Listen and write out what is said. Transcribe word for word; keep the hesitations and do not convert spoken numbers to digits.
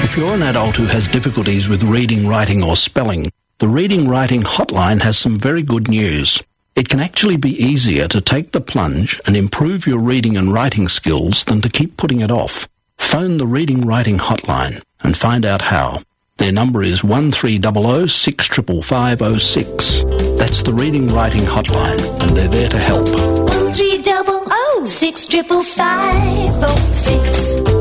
If you're an adult who has difficulties with reading, writing or spelling, the Reading Writing Hotline has some very good news. It can actually be easier to take the plunge and improve your reading and writing skills than to keep putting it off. Phone the Reading Writing Hotline and find out how. Their number is one three zero zero six five five five zero six. That's the Reading Writing Hotline, and they're there to help. one three zero zero six five five five zero six.